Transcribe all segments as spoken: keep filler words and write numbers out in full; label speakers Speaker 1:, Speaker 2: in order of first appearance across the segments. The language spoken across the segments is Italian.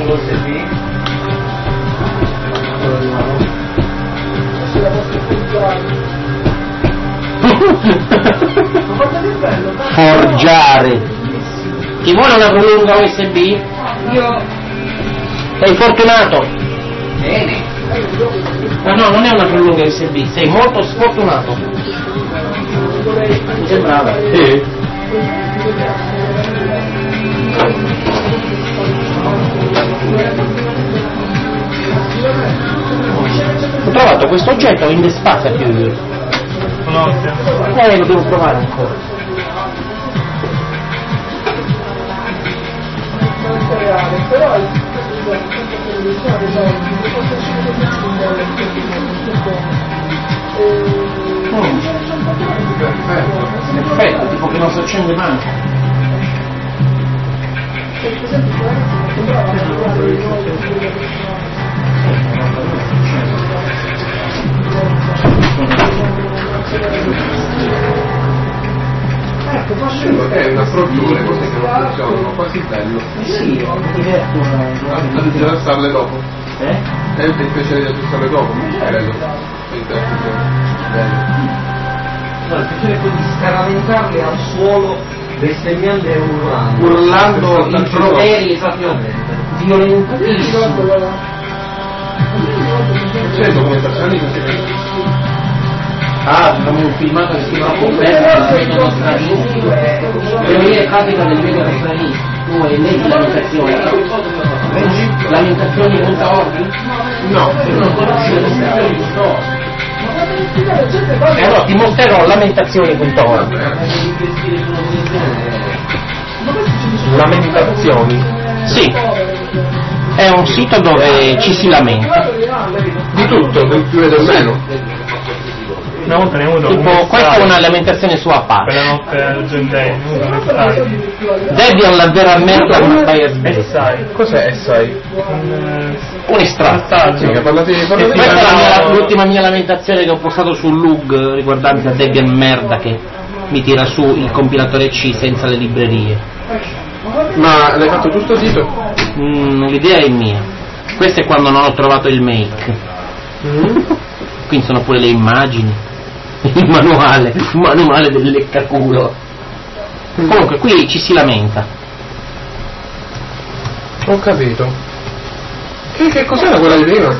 Speaker 1: U S B.
Speaker 2: Forgiare. Chi vuole una prolunga U S B?
Speaker 1: Io.
Speaker 2: Sei fortunato.
Speaker 1: Bene.
Speaker 2: Ma no, non è una prolunga U S B, sei molto sfortunato. Mi sembrava.
Speaker 3: Sì.
Speaker 2: Ho trovato questo oggetto in despace più. Eh, lo devo provare ancora. Mm. Perfetto, tipo che non si accende manca.
Speaker 3: Ecco, faccio che è una struttura, le cose che non funzionano, quasi bello.
Speaker 2: Sì, mi diverto.
Speaker 3: Anzi, già starle dopo.
Speaker 2: Eh?
Speaker 3: È il piacere di aggiustarle dopo, bello. Bello.
Speaker 1: No, il piacere è quello di scaraventarle al suolo bestemmiando e urlando.
Speaker 2: Urlando improperi, esattamente. Violentissimo.
Speaker 3: C'è documentazioni che si
Speaker 2: Ah, come un filmato che si chiama Conferma del metodo stranistico. Teoria pratica del metodo stranistico. Tu hai letto lamentazioni? Lamentazioni punto org?
Speaker 3: No,
Speaker 2: Tu non conosci le lamentazioni punto org? E allora ti mostrerò lamentazioni punto org.
Speaker 3: lamentazioni.
Speaker 2: Sì, è un sito dove ci si lamenta.
Speaker 3: Di tutto, del più e del meno.
Speaker 4: Una volta ne ho avuto
Speaker 2: Tipo, questa è una lamentazione su Apache.
Speaker 4: per la notte argentea, ne ho avuto un messaggio.
Speaker 2: Debian la vera merda con
Speaker 4: E
Speaker 2: Firebase.
Speaker 4: sai,
Speaker 3: Cos'è sai?
Speaker 4: un,
Speaker 2: Un estratto.
Speaker 3: Sì, che parlate di parlate di-
Speaker 2: Questa è la mia- l'ultima mia lamentazione che ho postato sul lug riguardante a Debian merda che mi tira su il compilatore C senza le librerie.
Speaker 3: Ma l'hai fatto tu sto sito?
Speaker 2: Mm, l'idea è mia. Questo è quando non ho trovato il make. Quindi sono pure le immagini. Il manuale, il manuale del leccaculo. Comunque qui ci si lamenta.
Speaker 3: Ho capito. Che, che cos'era quella di prima?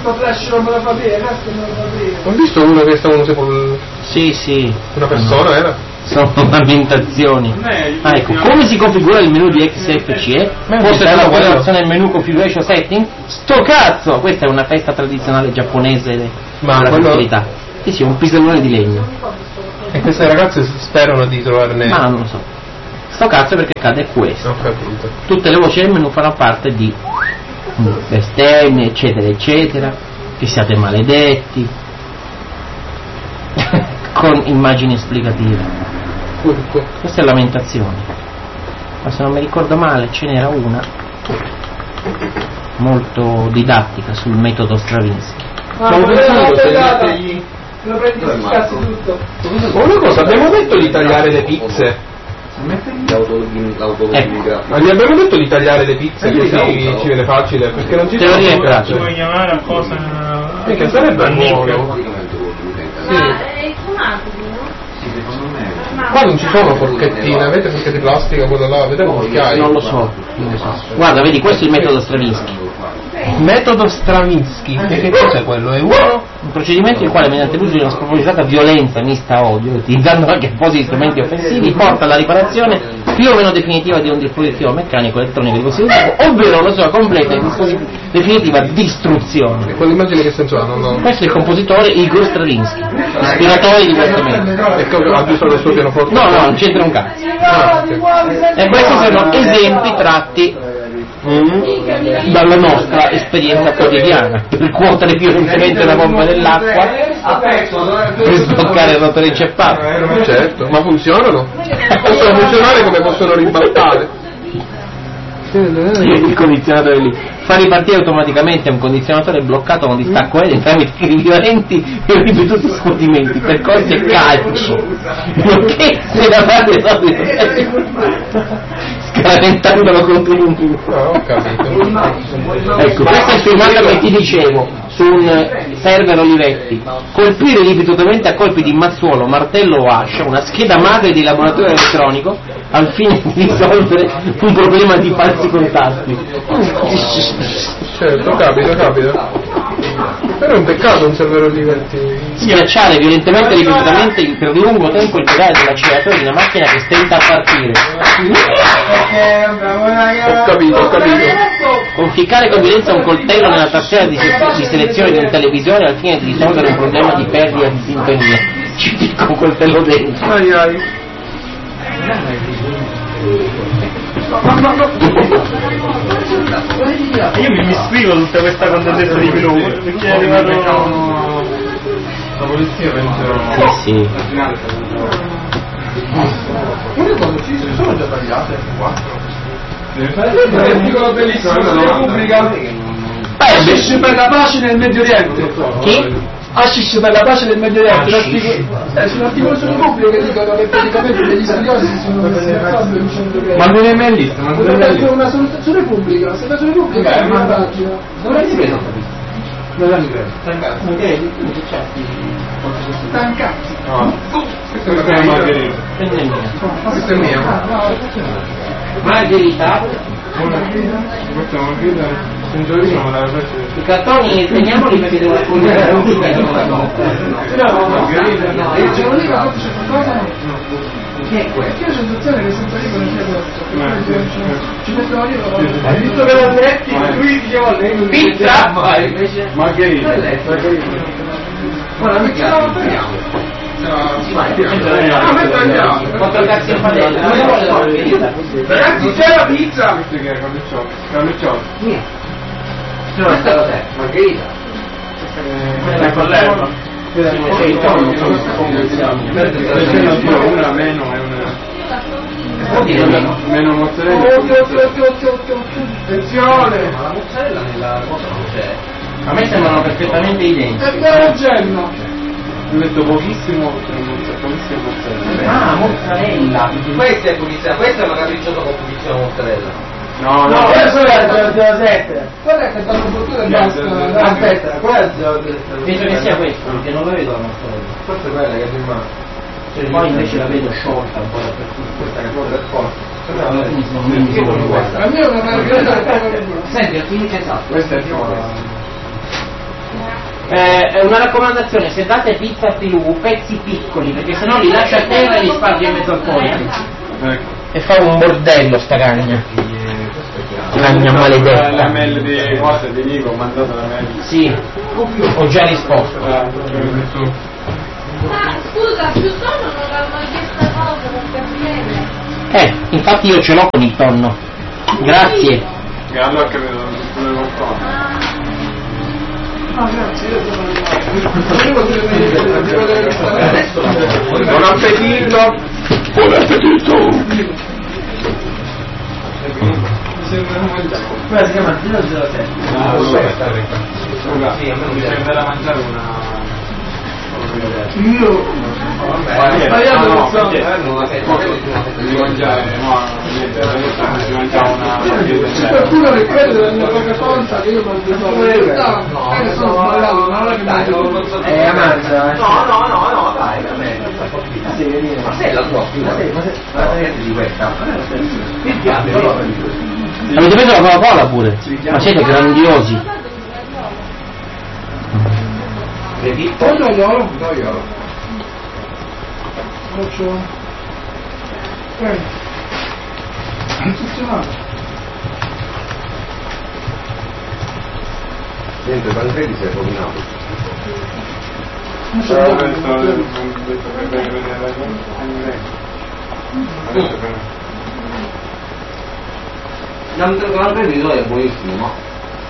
Speaker 3: Ho visto uno che stava sepol...
Speaker 2: Sì, sì.
Speaker 3: Una persona era?
Speaker 2: Sono lamentazioni. Ah, ecco, come si configura il menu di X F C E?
Speaker 3: Ma
Speaker 2: Forse
Speaker 3: è
Speaker 2: è la
Speaker 3: quello.
Speaker 2: operazione del menu configuration setting? Sto cazzo! Questa è una festa tradizionale giapponese
Speaker 3: Ma
Speaker 2: della
Speaker 3: quello-
Speaker 2: fertilità. Sì, sì, un pisellone di legno.
Speaker 3: E queste ragazze sperano di trovarne...
Speaker 2: Ma non lo so. Sto cazzo perché accade questo.
Speaker 3: Ho capito.
Speaker 2: Tutte le voci del menu fanno parte di bestemmie, eccetera, eccetera. Che siate maledetti. Con immagini esplicative.
Speaker 3: Tutto.
Speaker 2: Questa è lamentazione. Ma se non mi ricordo male ce n'era una molto didattica sul metodo Stravinsky.
Speaker 3: Ma un pensiero se mettegli...
Speaker 1: Lo prendi e scassi tutto.
Speaker 3: Ma una cosa, abbiamo detto di tagliare le pizze.
Speaker 2: Ecco.
Speaker 3: Ma gli abbiamo detto di tagliare le pizze così ci viene facile, perché non ci
Speaker 2: Teoria
Speaker 3: sono...
Speaker 2: è pratica.
Speaker 4: ci vuoi chiamare a cosa?
Speaker 3: Eh, che sarebbe buono.
Speaker 5: Ma è fumato, no?
Speaker 3: Qua non ci sono forchettine, avete forchette di plastica, quella là, avete un cucchiaio?
Speaker 2: Non lo so, non lo so. Guarda, vedi, questo è il metodo Stravinsky.
Speaker 3: Metodo Stravinsky, e che cos'è quello? È uno?
Speaker 2: Un procedimento il quale, mediante l'uso di una spropositata violenza mista a odio, utilizzando anche appositi strumenti offensivi, porta alla riparazione più o meno definitiva di un dispositivo meccanico elettronico di considerato, ovvero la sua completa e disposi- definitiva distruzione.
Speaker 3: Quell'immagine che senso ha? Non lo...
Speaker 2: Questo è il compositore Igor Stravinsky, ispiratore di questo metodo.
Speaker 3: E che ha giusto il suo pianoforte?
Speaker 2: No, no, non c'entra un cazzo.
Speaker 3: Ah, ok.
Speaker 2: E questi sono esempi tratti mm, dalla nostra esperienza quotidiana, per cuotere violentemente la pompa dell'acqua, per sbloccare il rotore inceppato.
Speaker 3: Certo, ma funzionano? Possono funzionare come possono ribaltare?
Speaker 2: Il condizionatore lì fa ripartire automaticamente un condizionatore bloccato con distacco Eden tramite giri violenti e ripetuti scuotimenti, percorsi e calci, nonché se da parte solito tentandolo contro un muro.
Speaker 3: No, ho capito.
Speaker 2: Ecco, questo è il filmato che ti dicevo su un server Olivetti. Colpire ripetutamente a colpi di mazzuolo, martello o ascia una scheda madre di laboratorio elettronico al fine di risolvere un problema di falsi contatti.
Speaker 3: Certo, capito, capito. Però è un peccato un server Olivetti.
Speaker 2: Schiacciare violentemente e ripetutamente per lungo tempo il pedale dell'acceleratore di una macchina che stenta a partire.
Speaker 3: Ho capito, ho capito.
Speaker 2: Conficcare con violenza un coltello nella tastiera di, se- di selezione di un televisore al fine di risolvere un problema di perdita di sintonia. Ci picco un coltello dentro.
Speaker 3: Ai ai.
Speaker 4: Io mi, mi scrivo tutta questa contentezza di Pilone perché è arrivato.
Speaker 3: La polizia penso.
Speaker 2: Sì, sì.
Speaker 3: Sono già tagliate quattro.
Speaker 1: L'articolo bellissimo di Repubblica. Assist per la pace nel Medio Oriente.
Speaker 2: Chi?
Speaker 1: Assist per la pace nel Medio Oriente. Eh, sull'articolo su Repubblica che dicono che praticamente degli studiosi si sono messi d'accordo dicendo che
Speaker 3: Ma non è mai lista, ma non è mai lista.
Speaker 1: una soluzione su Repubblica, se va su Repubblica è una pagina.
Speaker 3: Non l'hai ripreso? Non l'hai ripreso.
Speaker 1: Stancati.
Speaker 3: No. Questa è la Margherita. Questa è mia.
Speaker 2: Margherita,
Speaker 3: Questa è Margherita. Un giorno me la faccio.
Speaker 2: i cartoni teniamoli perché devo raccontare un
Speaker 3: Margherita.
Speaker 1: No, io ce lo dico, ma c'è qualcosa. Che è questo? Io ho sensazione che senza dico non c'è questo. Ci mettono io. Hai visto che la diretti? Lui diceva
Speaker 2: pizza!
Speaker 3: Margherita.
Speaker 1: Guarda, mica la tagliamo.
Speaker 3: Ah, me tagliamo.
Speaker 2: Quattro cazzi in padella, non vuole la margherita.
Speaker 1: Ragazzi, c'è la pizza!
Speaker 3: Questo che è Carlucciotto? Carlucciotto.
Speaker 2: Questa cos'è? Margherita?
Speaker 4: Quella è con l'erba.
Speaker 3: Una meno e una meno mozzarella.
Speaker 1: Oddio, oddio, oddio, oddio, oddio. Attenzione!
Speaker 2: Ma la mozzarella nella cosa non c'è. A me sembrano perfettamente identici.
Speaker 1: È vero Gemma!
Speaker 3: Ho detto pochissimo, pochissimo mozzarella.
Speaker 2: Ah, mozzarella.
Speaker 6: Questa è pulizia, questa è una capricciosa con pulizia mozzarella.
Speaker 3: No,
Speaker 1: No,
Speaker 3: no,
Speaker 1: questo è il zero sette. Quella è che danno fortuna e basta. Aspetta, quella è il zero sette.
Speaker 2: Penso che sia questo, perché non lo vedo la mozzarella.
Speaker 6: Questa è quella che è prima.
Speaker 2: Cioè, poi invece la vedo sciolta un po' dappertutto.
Speaker 6: Questa che fuori del forno.
Speaker 2: Quindi sono meno
Speaker 6: Io voglio questa.
Speaker 1: La mia è una margherita.
Speaker 2: Senti, ho finito esatto.
Speaker 3: questa è più.
Speaker 2: Eh, è una raccomandazione, se date pizza a Filù, pezzi piccoli, perché sennò li lascia a terra e li sparge in mezzo al pollo.
Speaker 3: Ecco.
Speaker 2: E fa un bordello sta cagna. Cagna maledetta.
Speaker 3: La mail di cose di Nico, ho mandato la mail.
Speaker 2: Sì, ho già risposto.
Speaker 3: Ah, su.
Speaker 5: Ma scusa, più sonno non l'hanno chiesto cosa per capire.
Speaker 2: Eh, infatti io ce l'ho con il tonno. Grazie.
Speaker 3: Che allora ho capito, non lo so.
Speaker 1: No, grazie, io sono arrivato.
Speaker 3: Buon appetito! Buon appetito!
Speaker 1: Quella si chiama zero zero sette.
Speaker 3: Ah, questa è ricca. Sì, a me mi serve da mangiare una...
Speaker 1: Io.
Speaker 3: Sbagliato non so. Devi mangiare, no, niente, devi mangiare una...
Speaker 1: C'è qualcuno che crede nella mia poca conta che io non ti so. No, eh, sono sbagliato, ma non è che mi
Speaker 6: Eh, ammazza. No, no, no, no, dai, a me. Ma sei la tua più? Ma sei, ma sei, ma sei di questa? Che diavolo?
Speaker 2: Avete preso la Coca-Cola pure? Ma siete grandiosi.
Speaker 6: Vedi?
Speaker 1: No, no, no.
Speaker 6: No, io.
Speaker 1: Faccio. Eh. Non funzionato.
Speaker 6: Niente, Tancredi si è rovinato.
Speaker 1: Non c'è
Speaker 3: Però
Speaker 1: niente.
Speaker 3: questo non detto che bene vedere la gente.
Speaker 6: Tancredi è buonissimo, no?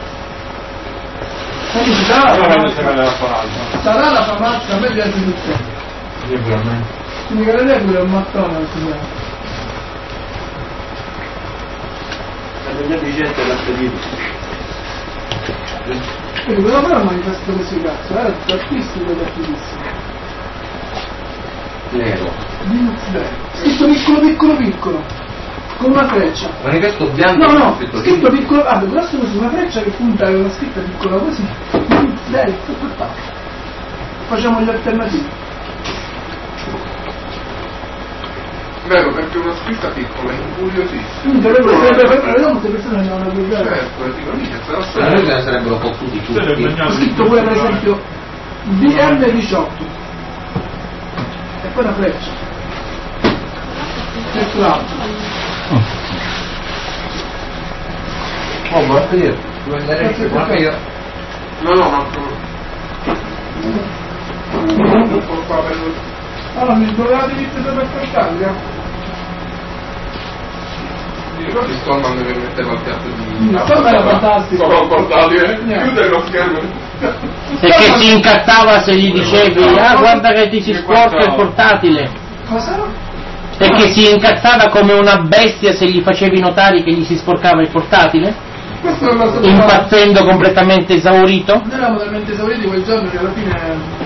Speaker 1: Quindi ci sarà
Speaker 3: Allora
Speaker 1: la
Speaker 3: quando si vede la
Speaker 1: farmazia.
Speaker 3: farmacia.
Speaker 1: Sarà la farmazia, a me piace tutto.
Speaker 3: Io pure a me.
Speaker 1: Mi crede pure un mattone al signore.
Speaker 6: La mia gente l'ha spedito.
Speaker 1: Quindi quello però manifesta così cazzo, era artistico ed artistissimo.
Speaker 6: Nero.
Speaker 1: Linux Day. Scritto piccolo piccolo piccolo. con una freccia.
Speaker 6: Manifesto bianco.
Speaker 1: No, no, scritto piccolo, ah, grosso così, una freccia che punta con una scritta piccola così. Dai, tutto il fatto. Facciamo gli alternativi.
Speaker 3: Vero, perché una scritta piccola è incuriosissima.
Speaker 1: Vediamo molte persone non hanno più.
Speaker 3: Certo, dico, mica sarà
Speaker 6: Ma noi se ne sarebbero fottuti tutti.
Speaker 1: Ho scritto pure per esempio B M diciotto. E poi una freccia. Questo l'altro.
Speaker 6: Oh, guarda io. Vuoi andare guarda io.
Speaker 3: No, no, ma un po' qua per...
Speaker 1: Allora, mi trovate di più per portarli,
Speaker 3: Mi ricordi Stallman che metteva il piatto di...
Speaker 1: No, Stallman era fantastico.
Speaker 3: Sopra un portatile, chiudere lo schermo.
Speaker 2: Perché si incazzava se gli dicevi ah guarda che ti si sporca il portatile.
Speaker 1: Cosa?
Speaker 2: Perché si incazzava come una bestia se gli facevi notare che gli si sporcava il portatile?
Speaker 1: Questo non lo so.
Speaker 2: Impazzendo completamente esaurito?
Speaker 1: Noi eravamo talmente esauriti quel giorno che alla fine...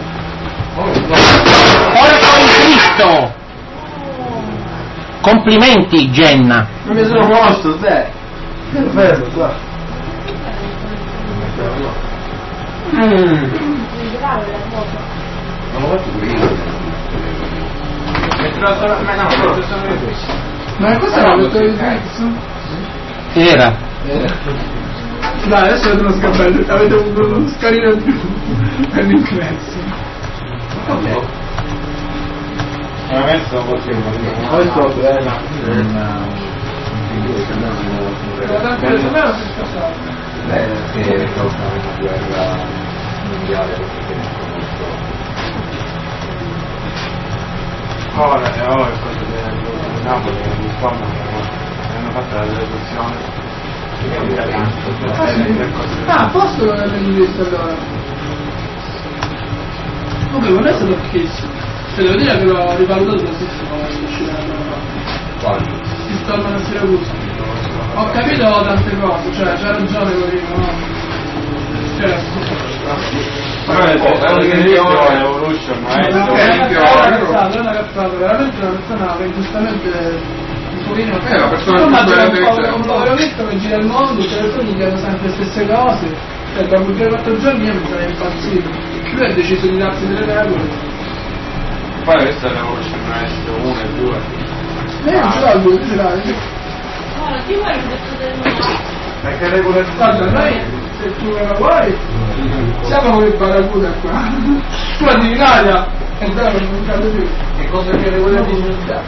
Speaker 2: Porco in Cristo! Complimenti Jenna!
Speaker 6: Non mi sono posto, te. Fermo, qua. Mm. Non lo faccio pure io.
Speaker 1: Ma cosa era il dottore di Twix?
Speaker 2: Era.
Speaker 1: Dai, adesso avete uno scappello, avete uno scarino più per l'ingresso.
Speaker 6: Vabbè.
Speaker 3: Veramente non possiamo dire.
Speaker 6: Questo è una...
Speaker 1: Tanto per me non si scappava.
Speaker 6: Beh, che causa una guerra mondiale perché molto...
Speaker 3: Ora e ora cosa di Napoli che mi fanno hanno fatto la rivoluzione.
Speaker 1: Ah, posso non aver visto allora? Comunque non è stato pochissimo. Cioè devo dire che l'ho rivalutato tantissimo quando uscirà la prima parte.
Speaker 6: Quale?
Speaker 1: Si stormano a Siracusa. Ho capito tante cose, cioè c'ha ragione Corino, no? Certo.
Speaker 3: Però è una Evolution, ma è
Speaker 1: È una cazzata, è una cazzata, veramente una persona che giustamente un pochino...
Speaker 3: È una persona
Speaker 1: Io
Speaker 3: più
Speaker 1: immagino
Speaker 3: bella
Speaker 1: un
Speaker 3: che
Speaker 1: po'
Speaker 3: c'è.
Speaker 1: un poverometto che gira il mondo, tutte le persone gli chiedono sempre le stesse cose, cioè dopo tre quattro giorni io mi sarei impazzito. Lui ha deciso di darsi delle regole.
Speaker 3: Poi questa è l'Evolution S uno e due.
Speaker 1: Lei non ce l'ha lui, tu ce l'hai?
Speaker 5: Ora, chi vuole il pezzo del mio?
Speaker 3: Perché regole
Speaker 1: Guarda, noi se tu me la vuoi, siamo come il Barracuda qua. Tu arrivi in Italia e dai non cade più.
Speaker 6: Che cosa che regole di città?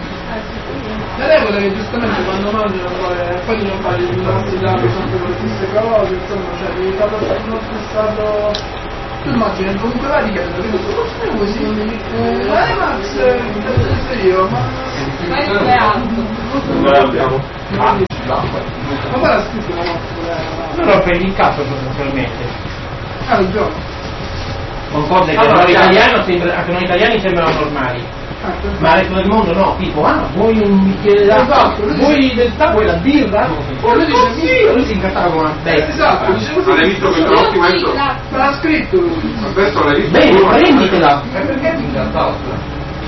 Speaker 1: Le regole che giustamente quando mangiano poi, poi non fai il masticato sempre con le stesse cose, insomma, cioè devi farlo uno stressato. Tu immagini comunque vai di chiedono che cosa fai così? Eh, Max, eh, io, ma...
Speaker 5: Ma è due alto.
Speaker 3: Noi abbiamo.
Speaker 1: Ma guarda scritto la nostra.
Speaker 2: Non lo prendi in caso sostanzialmente.
Speaker 1: Ah, il gioco.
Speaker 2: Con cose che
Speaker 6: Allora,
Speaker 2: a noi
Speaker 6: chiaro.
Speaker 2: italiani sembra- che a noi italiani sembrano normali.
Speaker 1: Ah, perfetto.
Speaker 2: Ma al resto del mondo no, tipo, ah, vuoi un bicchiere d'acqua?
Speaker 1: Esatto, lui
Speaker 2: Vuoi del tè? Vuoi la birra?
Speaker 1: Oh, lui dice,
Speaker 2: sì, lui si incazzava come una bestia.
Speaker 1: Esatto, dice
Speaker 3: Ma l'hai
Speaker 1: così.
Speaker 3: visto che sono ottimo adesso?
Speaker 1: Ma l'ha scritto lui.
Speaker 3: Adesso l'hai visto?
Speaker 2: Bene, prenditela.
Speaker 6: E perché mi incazzava?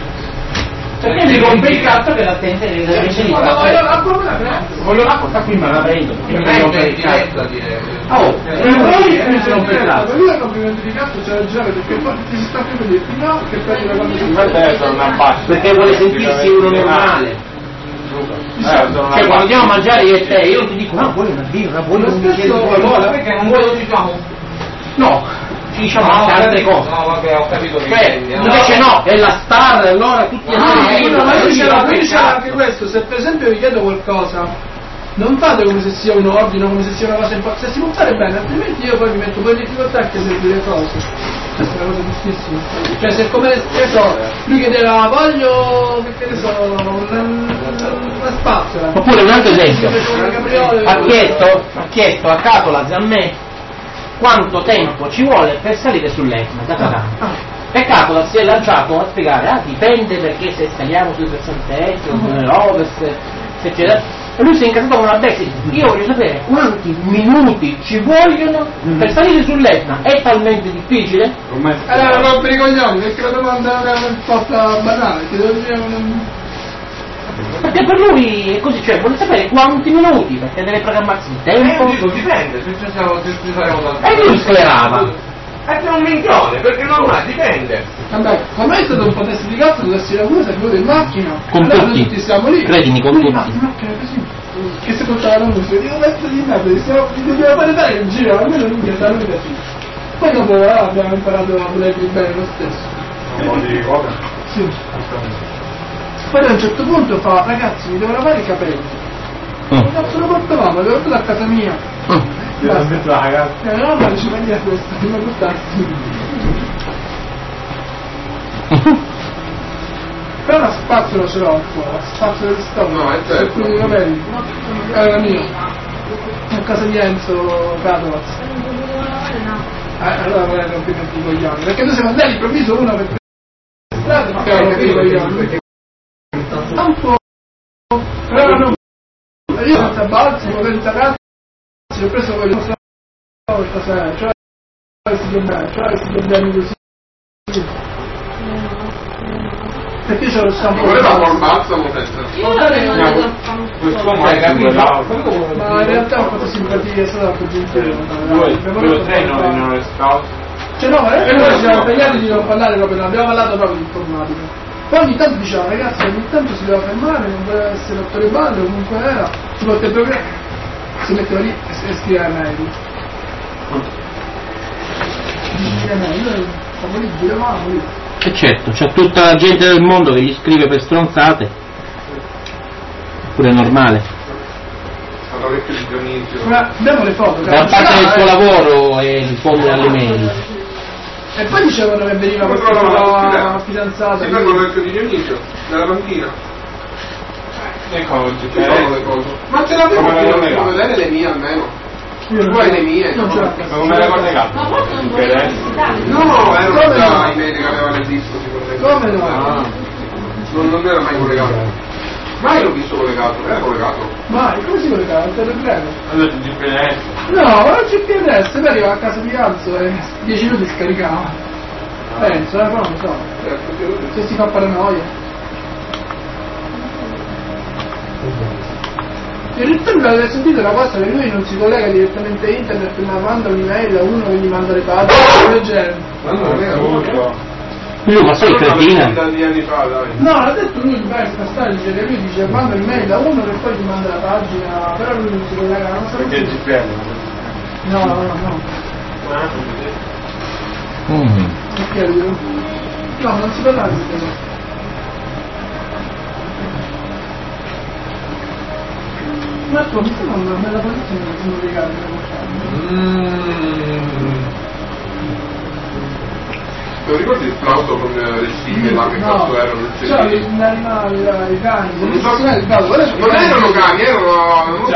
Speaker 2: Perché mi rompe il cazzo che l'attente deve essere
Speaker 1: Ma voglio l'acqua me la prendo.
Speaker 2: voglio l'acqua, sta qui, ma la prendo. Perché mi
Speaker 6: Prendo
Speaker 2: rompe
Speaker 6: in
Speaker 2: il cazzo.
Speaker 6: diretta a dire...
Speaker 2: Oh, e poi mi si rompe il
Speaker 1: Per
Speaker 2: cazzo.
Speaker 1: lui è un complimento di cazzo, c'è ragione, perché poi ti si sta più per dirti no, che prendi la quando si
Speaker 3: Questa è una bassa.
Speaker 2: Perché vuole sentirsi uno normale.
Speaker 3: Eh, sono
Speaker 2: Cioè, quando andiamo a mangiare io e te, io non ti dico, ah, vuoi una birra, vuoi un bicchiere di qualcosa?
Speaker 6: Perché non vuoi diciamo...
Speaker 2: No, ci diciamo anche altre cose.
Speaker 6: No, vabbè, ho capito che
Speaker 2: Cioè,
Speaker 6: intendi.
Speaker 2: invece no, è la star, allora tutti
Speaker 1: Ah,
Speaker 2: hanno
Speaker 1: no, ma lui diceva, lui diceva anche questo, se per esempio vi chiedo qualcosa, non fate come se sia un ordine, come se sia una cosa importante, se si può fare bene, altrimenti io poi mi metto poi in difficoltà a chiedervi le cose. Questa è una cosa giustissima. Cioè se come, che so, lui chiedeva voglio, che ne so, una, una spazzola.
Speaker 2: Oppure un altro esempio,
Speaker 1: Una capriola,
Speaker 2: ha chiesto, ha chiesto a Catolas e a me quanto tempo ci vuole per salire sull'Etna da Catania. E Catolas si è lanciato a spiegare, ah dipende perché se saliamo sui sessanta Est o sull'Ovest, eccetera. E lui si è incazzato con una bestia. Io voglio sapere quanti minuti ci vogliono per salire sull'Etna. È talmente difficile?
Speaker 1: Allora rompere i coglioni, perché la domanda era una risposta banale, ti devo dire un...
Speaker 2: Perché per lui è così, cioè vuole sapere quanti minuti, perché deve programmarsi il tempo.
Speaker 6: Eh, dico, dipende, se ci siamo, se ci saremo tanti.
Speaker 2: E lui sclerava.
Speaker 6: Eh, c'è un minchione, perché non ma dipende.
Speaker 1: Vabbè, con me è stato un po' testa di cazzo da Siracusa, è venuto in macchina.
Speaker 2: Con
Speaker 1: allora
Speaker 2: tutti.
Speaker 1: noi tutti siamo lì.
Speaker 2: Credimi, con
Speaker 1: Lui,
Speaker 2: tutti.
Speaker 1: ma- in macchina così. Che si portava la musica, dico pezzo di merda, gli stiamo- gli dobbiamo fare dare in giro, almeno lui mi ha dato così. Poi dopo ah, abbiamo imparato a volerli bene lo stesso.
Speaker 3: Un po' di cosa?
Speaker 1: Sì. Poi a un certo punto fa, ragazzi mi devo lavare i capelli.
Speaker 2: Mm.
Speaker 1: Che cazzo lo portavamo? L'ho portato a casa mia.
Speaker 2: Mm.
Speaker 3: Io ho detto la ragazza.
Speaker 1: Eh, no, ma dice, ma niente questo, non mi portarsi. Però una spazzola ce l'ho ancora, la spazzola di stomaco.
Speaker 6: No, è certo.
Speaker 1: Quello dei capelli. È la mia. A casa di Enzo Cadovaz. Eh, allora vorrei rompimenti i coglioni. Perché noi siamo andati all'improvviso uno per strada, ma
Speaker 6: Perché
Speaker 1: rompere i coglioni. Ha un po'. Però non. Io senza balzi, senza cazzo, ho preso quello che questa sera, cioè questi problemi, cioè questi problemi così. Perché io c'ho lo stampo.
Speaker 6: Ma voleva col balsamo senza.
Speaker 5: Io l'avevo mandato a
Speaker 3: Questo
Speaker 5: fanculo.
Speaker 3: mai capito?
Speaker 1: Ma in realtà ho fatto simpatia, è stato anche gentile.
Speaker 3: Due, quello tre non non è stato.
Speaker 1: Cioè no, ma noi ci siamo impegnati di non parlare proprio, non abbiamo parlato proprio di informatica. Poi ogni tanto diceva, ragazzi, ogni tanto si doveva fermare, non voleva essere rotto le balle, comunque era, ci porta il programma, si metteva lì e scriveva mail. Scriveva mail, noi siamo lì, giravamo lì.
Speaker 2: E certo, c'è tutta la gente del mondo che gli scrive per stronzate. Pure è normale.
Speaker 6: Stato vecchio di Dionisio.
Speaker 1: Ma abbiamo le foto,
Speaker 2: Da parte del suo lavoro e risponde alle mail.
Speaker 1: E poi dicevano che veniva
Speaker 6: Come
Speaker 1: questa
Speaker 6: trovano
Speaker 1: sua
Speaker 6: la
Speaker 1: fidanzata.
Speaker 6: Si ferma il vecchio di Dionisio, nella panchina.
Speaker 3: Ecco oggi
Speaker 6: Ci sono le cose. Ma ce l'avevo
Speaker 3: Come
Speaker 6: io,
Speaker 3: le
Speaker 6: devo
Speaker 3: cose?
Speaker 6: vedere le mie almeno.
Speaker 1: Io non
Speaker 6: Tu hai
Speaker 1: ce
Speaker 6: le mie?
Speaker 1: non ce l'ho.
Speaker 3: Ma come le cose
Speaker 5: Ma
Speaker 3: cazzo?
Speaker 5: forse non
Speaker 3: Per
Speaker 5: volevo
Speaker 3: adesso?
Speaker 5: visitare.
Speaker 6: No, erano
Speaker 1: Come
Speaker 6: già
Speaker 1: no?
Speaker 6: i mail che avevano il disco sicuramente.
Speaker 1: Come no?
Speaker 3: Ah.
Speaker 6: Non, non era mai collegato. Mai l'ho visto collegato, era collegato.
Speaker 1: Mai, come si collegava? Il telegrafo?
Speaker 3: Ho detto G P S.
Speaker 1: No, ma non c'è P R S, poi arriva a casa di Alzo e dieci minuti scaricava. Penso, eh, però non so.
Speaker 6: Certo, che lo
Speaker 1: Se si fa paranoia. In realtà mi avete sentito la cosa che lui non si collega direttamente a internet ma manda un'email a uno che gli manda le pagine del genere.
Speaker 6: Ma non era
Speaker 3: Tutto.
Speaker 2: Lui ma sei cretina?
Speaker 6: Tanti anni fa, dai.
Speaker 1: No, l'ha detto lui, beh, sta storia dice che lui dice manda un'email a uno che poi gli manda la pagina, però lui non si collega, non so.
Speaker 3: Perché il G P S?
Speaker 1: No, no, no, no.
Speaker 2: Mm.
Speaker 1: Perché lui? No, non si parla di questo. Ma tu mi sembra una bella posizione che sono legati
Speaker 6: Te lo ricordi il flauto con le spine là che cazzo erano? il
Speaker 1: Cioè,
Speaker 6: cellino?
Speaker 1: gli animali, i cani,
Speaker 6: Non
Speaker 1: non
Speaker 6: so-
Speaker 1: so, il gallo, guarda,
Speaker 6: Non erano cani, erano